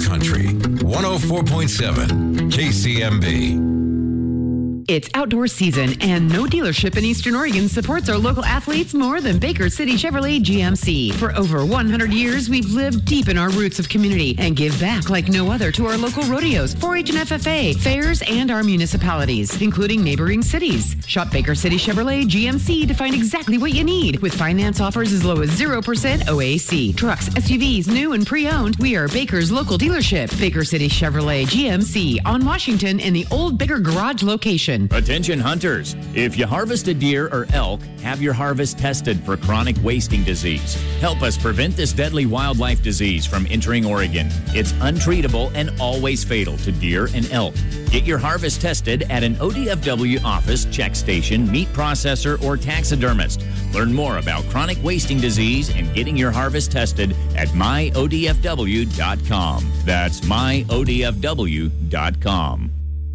Country 104.7 KCMB. It's outdoor season, and no dealership in Eastern Oregon supports our local athletes more than Baker City Chevrolet GMC. For over 100 years, we've lived deep in our roots of community and give back like no other to our local rodeos, 4-H and FFA, fairs, and our municipalities, including neighboring cities. Shop Baker City Chevrolet GMC to find exactly what you need. With finance offers as low as 0% OAC. Trucks, SUVs, new and pre-owned, we are Baker's local dealership. Baker City Chevrolet GMC on Washington in the Old Baker Garage location. Attention hunters, if you harvest a deer or elk, have your harvest tested for chronic wasting disease. Help us prevent this deadly wildlife disease from entering Oregon. It's untreatable and always fatal to deer and elk. Get your harvest tested at an ODFW office, check station, meat processor, or taxidermist. Learn more about chronic wasting disease and getting your harvest tested at myodfw.com. That's myodfw.com.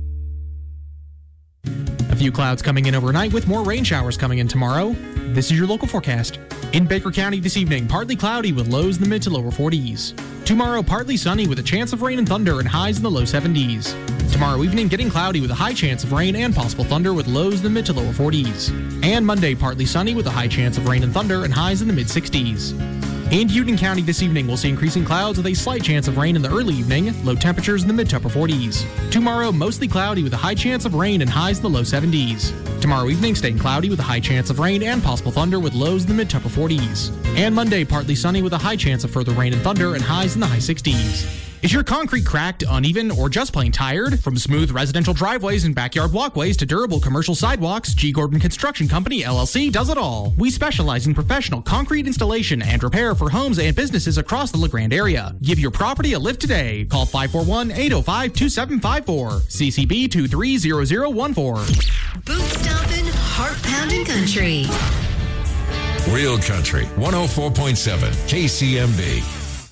A few clouds coming in overnight with more rain showers coming in tomorrow. This is your local forecast. In Baker County this evening, partly cloudy with lows in the mid to lower 40s. Tomorrow, partly sunny with a chance of rain and thunder and highs in the low 70s. Tomorrow evening, getting cloudy with a high chance of rain and possible thunder with lows in the mid to lower 40s. And Monday, partly sunny with a high chance of rain and thunder and highs in the mid 60s. In Union County this evening, we'll see increasing clouds with a slight chance of rain in the early evening, low temperatures in the mid to upper 40s. Tomorrow, mostly cloudy with a high chance of rain and highs in the low 70s. Tomorrow evening, staying cloudy with a high chance of rain and possible thunder with lows in the mid to upper 40s. And Monday, partly sunny with a high chance of further rain and thunder and highs in the high 60s. Is your concrete cracked, uneven, or just plain tired? From smooth residential driveways and backyard walkways to durable commercial sidewalks, G. Gordon Construction Company, LLC does it all. We specialize in professional concrete installation and repair for homes and businesses across the LeGrand area. Give your property a lift today. Call 541-805-2754. CCB 230014. Boot stomping, heart pounding country. Real Country 104.7 KCMB.